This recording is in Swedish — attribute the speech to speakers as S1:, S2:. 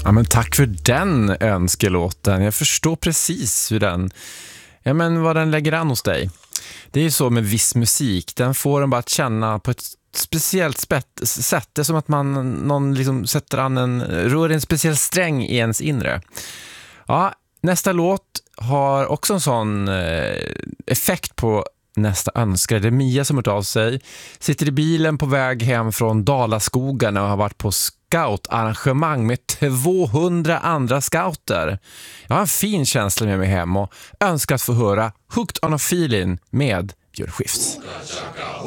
S1: Ja, men tack för den önskelåten. Jag förstår precis vad den lägger an hos dig. Det är ju så med viss musik. Den får en bara att känna på ett speciellt sätt. Det är som att någon liksom rör en speciell sträng i ens inre. Ja, nästa låt har också en sån effekt på nästa önskare. Det är Mia som hört av sig. Sitter i bilen på väg hem från Dalaskogarna och har varit på scoutarrangemang med 200 andra scouter. Jag har en fin känsla med mig hem och önskar att få höra Hooked on a Feeling med Björn Skifs.